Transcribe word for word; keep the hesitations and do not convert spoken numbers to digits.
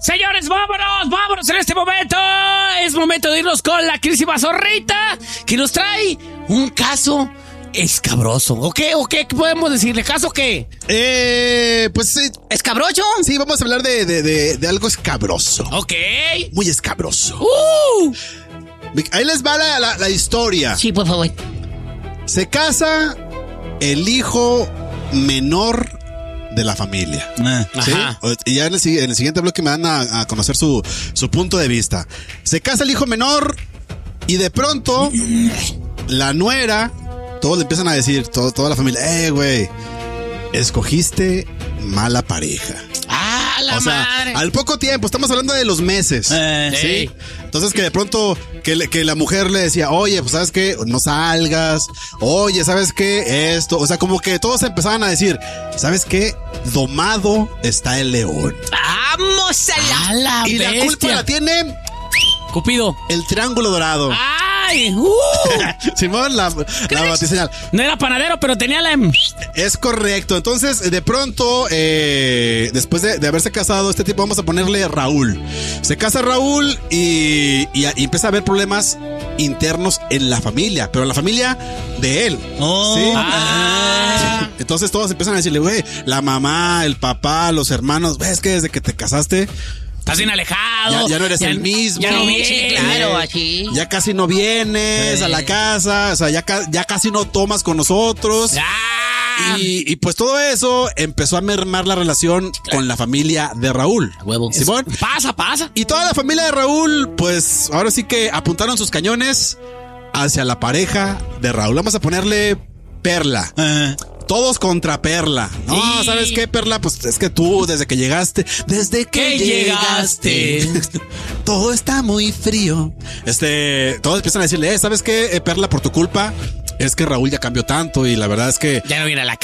Señores, vámonos, vámonos en este momento. Es momento de irnos con la querísima zorrita, que nos trae un caso escabroso. ¿O qué? ¿O qué podemos decirle? ¿Caso qué? Eh, pues... Eh, ¿Escabroso? Sí, vamos a hablar de, de, de, de algo escabroso. Ok. Muy escabroso. Uh. Ahí les va la, la, la historia. Sí, por favor. Se casa el hijo menor de la familia. Ah, ¿sí? Y ya en el, en el siguiente bloque me van a, a conocer su, su punto de vista. Se casa el hijo menor y de pronto la nuera, todos le empiezan a decir, todo, toda la familia, eh, güey, escogiste mala pareja. Ah, la o sea, madre. Al poco tiempo, estamos hablando de los meses. Eh, ¿sí? sí. Entonces que de pronto que, le, que la mujer le decía, oye, pues ¿sabes qué? No salgas. Oye, ¿sabes qué? Esto. O sea, como que todos empezaban a decir, ¿sabes qué? Domado está el león. Vamos a la, a la Y bestia. la culpa la tiene Cupido. el triángulo dorado. ¡Ay! Uh. Simón, la, la batiseñal. No era panadero, pero tenía la... Es correcto. Entonces, de pronto, eh, después de, de haberse casado, este tipo, vamos a ponerle Raúl. Se casa Raúl y, y, y empieza a haber problemas internos en la familia, pero en la familia de él. Oh, ¿sí? Ah. Entonces todos empiezan a decirle, güey, la mamá, el papá, los hermanos, ves que desde que te casaste Estás bien alejado. Ya, ya no eres el mismo. Ya no Sí, vienes. sí, claro, así. Ya casi no vienes Sí. a la casa, o sea, ya, ca- ya casi no tomas con nosotros. Ah. Y, y pues todo eso empezó a mermar la relación con la familia de Raúl. Huevo. Simón. Pasa, pasa. Y toda la familia de Raúl, pues ahora sí que apuntaron sus cañones hacia la pareja de Raúl. Vamos a ponerle Perla. eh. Todos contra Perla. No, Sí. ¿sabes qué, Perla? Pues es que tú, desde que llegaste, desde que ¿Qué llegaste, llegaste? todo está muy frío. Este, todos empiezan a decirle, eh, ¿sabes qué, eh, Perla? Por tu culpa, es que Raúl ya cambió tanto y la verdad es que Ya no viene a la